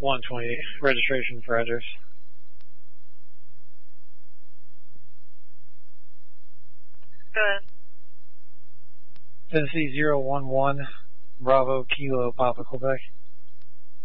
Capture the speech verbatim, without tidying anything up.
one twenty, registration for address. Go ahead. Tennessee zero one one, Bravo, Kilo, Papa, Quebec.